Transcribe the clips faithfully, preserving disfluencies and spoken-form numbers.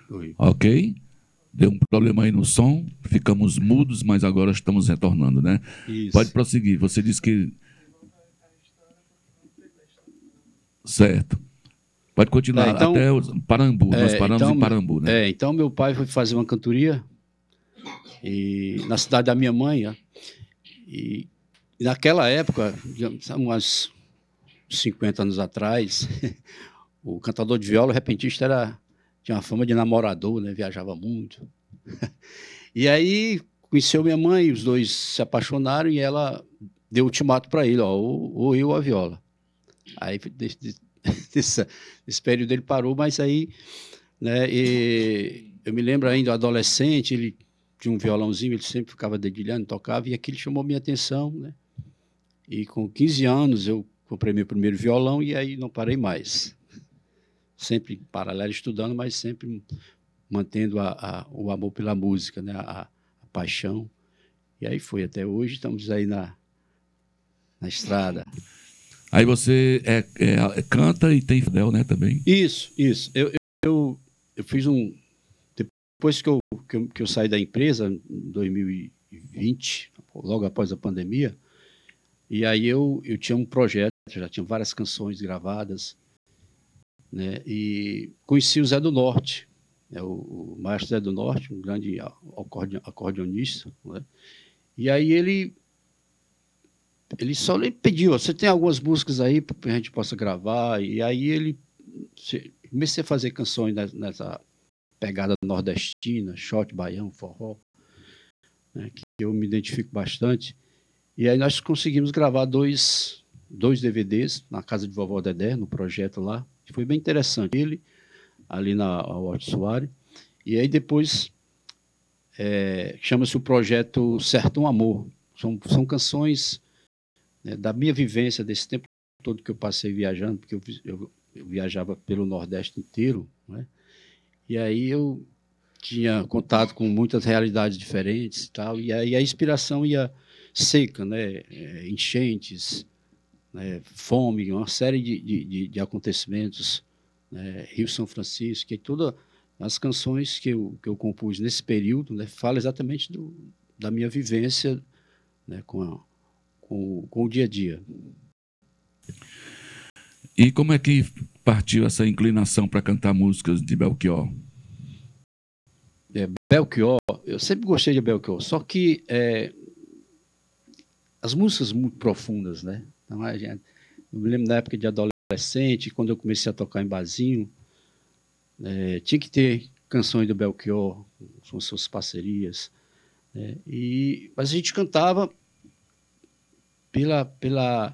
oi. Ok? Deu um problema aí no som, ficamos mudos, mas agora estamos retornando, né? Isso. Pode prosseguir. Você disse que... Certo. Pode continuar, Tá, então, até os Parambu, nós é, paramos então, em Parambu, né? É, então meu pai foi fazer uma cantoria e, na cidade da minha mãe, ó, e, e naquela época, digamos, umas cinquenta anos atrás, o cantador de viola, o repentista, era, tinha uma fama de namorador, né? Viajava muito. E aí conheceu minha mãe, os dois se apaixonaram e ela deu ultimato para ele, ó, ou, ou eu ou a viola. Aí desse, desse, esse período ele parou, mas aí, né, e eu me lembro ainda, adolescente, ele tinha um violãozinho, ele sempre ficava dedilhando, tocava, e aquilo chamou minha atenção, né? E com quinze anos eu comprei meu primeiro violão e aí não parei mais. Sempre em paralelo estudando, mas sempre mantendo a, a, o amor pela música, né? a, a paixão. E aí foi até hoje, estamos aí na, na estrada. Aí você é, é, canta e tem fidel, né, também? Isso, isso. Eu, eu, eu fiz um... Depois que eu, que eu, que eu saí da empresa, em dois mil e vinte, logo após a pandemia, e aí eu, eu tinha um projeto, já tinha várias canções gravadas, né? E conheci o Zé do Norte, né? o, o maestro Zé do Norte, um grande acordeonista, né? E aí ele ele só lhe pediu, você tem algumas músicas aí para a gente possa gravar, e aí ele comecei a fazer canções nessa pegada nordestina, shot, baião, forró, né? Que eu me identifico bastante. E aí nós conseguimos gravar dois, dois D V Ds na casa de Vovó Dedé, no projeto lá, que foi bem interessante. Ele, ali na Horto Soares, e aí depois é, chama-se o projeto Sertão Amor. São, são canções, né, da minha vivência, desse tempo todo que eu passei viajando, porque eu, eu, eu viajava pelo Nordeste inteiro, né? E aí eu tinha contato com muitas realidades diferentes e tal, e aí a inspiração ia seca, né? Enchentes, né? Fome, uma série de, de, de acontecimentos, né? Rio São Francisco, e todas as canções que eu, que eu compus nesse período, né, falam exatamente do, da minha vivência, né, com, a, com, com o dia a dia. E como é que partiu essa inclinação para cantar músicas de Belchior? É, Belchior, eu sempre gostei de Belchior, só que é, as músicas muito profundas, né? Então, a gente, eu me lembro da época de adolescente, quando eu comecei a tocar em barzinho, é, tinha que ter canções do Belchior, com suas parcerias, né? E, mas a gente cantava pela, pela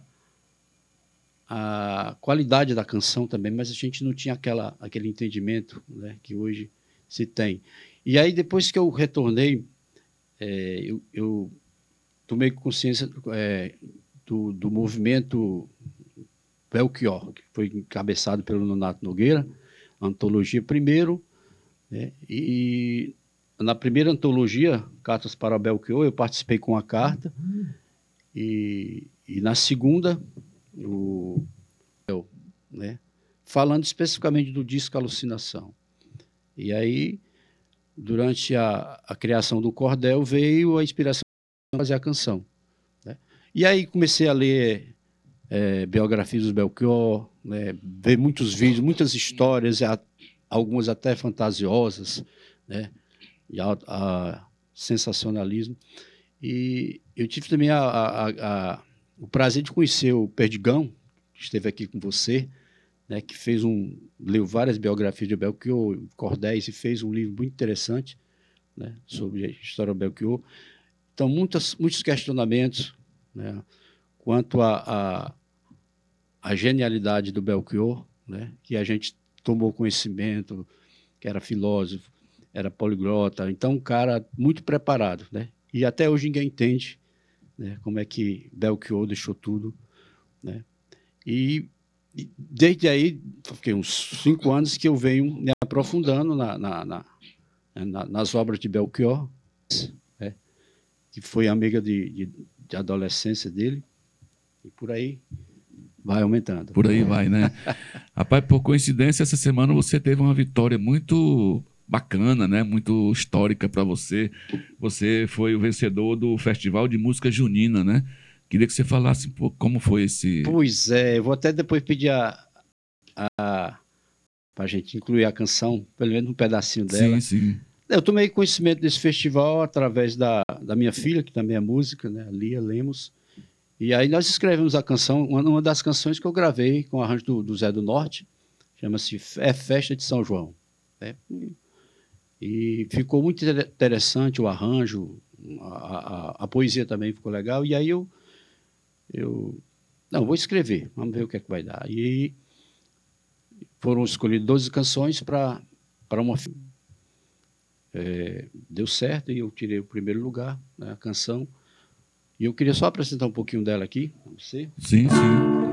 a qualidade da canção também, mas a gente não tinha aquela, aquele entendimento, né, que hoje se tem. E aí, depois que eu retornei, é, eu, eu tomei consciência é, do, do movimento Belchior, que foi encabeçado pelo Nonato Nogueira, a antologia primeiro, né, e na primeira antologia, Cartas para Belchior, eu participei com a carta, e, e na segunda, o, né, falando especificamente do disco Alucinação. E aí, durante a, a criação do cordel, veio a inspiração para fazer a canção, né? E aí comecei a ler é, biografias do Belchior, né, ver muitos vídeos, muitas histórias, algumas até fantasiosas, né, e a, a sensacionalismo. E eu tive também a, a, a, o prazer de conhecer o Perdigão, que esteve aqui com você, né, que fez um, leu várias biografias de Belchior, cordéis, e fez um livro muito interessante, né, sobre a história do Belchior. Então, muitas, muitos questionamentos, né, quanto à a, a, a genialidade do Belchior, né, que a gente tomou conhecimento, que era filósofo, era poliglota, então um cara muito preparado, né, e até hoje ninguém entende, né, como é que Belchior deixou tudo, né, e desde aí, fiquei uns cinco anos que eu venho me aprofundando na, na, na, na, nas obras de Belchior, né, que foi amiga de, de, de adolescência dele, e por aí vai aumentando. Por aí vai, né? Rapaz, por coincidência, essa semana você teve uma vitória muito bacana, né? Muito histórica para você. Você foi o vencedor do Festival de Música Junina, né? Queria que você falasse um pouco como foi esse. Pois é, eu vou até depois pedir a, a, para a gente incluir a canção, pelo menos um pedacinho Sim, dela. sim. Eu tomei conhecimento desse festival através da, da minha filha, que também é música, né? Lia Lemos. E aí nós escrevemos a canção, uma, uma das canções que eu gravei com o arranjo do, do Zé do Norte, chama-se É Festa de São João. Né? E ficou muito interessante o arranjo, a, a, a poesia também ficou legal. E aí eu, eu não, vou escrever, vamos ver o que é que vai dar. E foram escolhidas doze canções para uma. É, deu certo e eu tirei o primeiro lugar, né, a canção. E eu queria só apresentar um pouquinho dela aqui, para você. Sim, sim.